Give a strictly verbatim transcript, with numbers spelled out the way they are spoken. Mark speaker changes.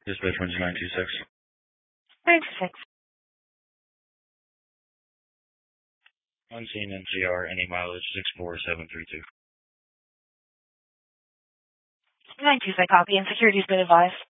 Speaker 1: Dispatch one nine two six.
Speaker 2: nine two six.
Speaker 1: Unseen N G R, any mileage six four seven three two.
Speaker 2: nine two six, copy, and security's been advised.